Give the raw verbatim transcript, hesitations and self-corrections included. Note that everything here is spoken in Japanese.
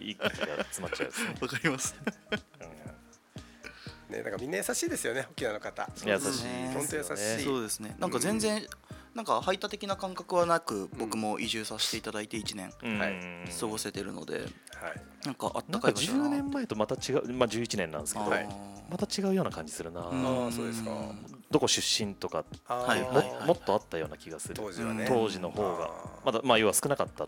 息が詰まっちゃうですね。 わかります。 ね、なんかみんな優しいですよね、沖縄の方。 優しいですよね。 本当優しい。 そうですね。なんか全然、なんか排他的な感覚はなく、僕も移住させていただいていちねん過ごせてるので、なんかあったかい場所だな。 じゅうねんまえとまた違う、まあじゅういちねんなんですけど、また違うような感じするな。 ああ、そうですか。 どこ出身とかもっとあったような気がする。当時の方がまだまあ要は少なかったっ